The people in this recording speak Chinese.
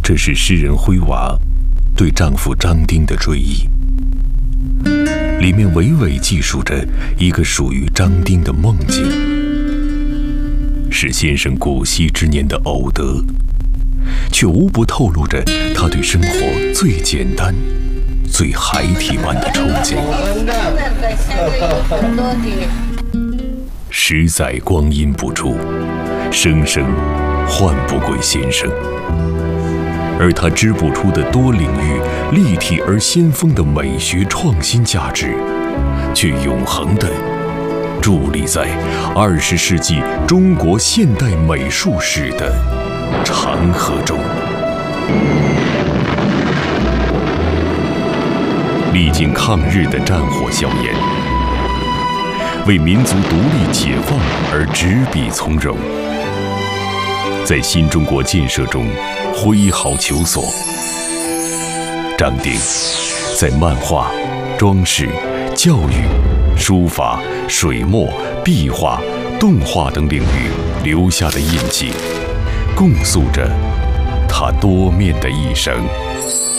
这是诗人辉娃对丈夫张丁的追忆，里面娓娓记述着一个属于张丁的梦境，是先生古稀之年的偶得，却无不透露着他对生活最简单、最孩提般的憧憬。10载光阴不出，生生换不归先生。而他织不出的多领域、立体而先锋的美学创新价值，却永恒地伫立在20世纪中国现代美术史的长河中。历经抗日的战火硝烟，为民族独立解放而执笔从戎，在新中国建设中挥毫求索。张丁在漫画、装饰、教育、书法、水墨、壁画、动画等领域留下的印记，共诉着他多面的一生。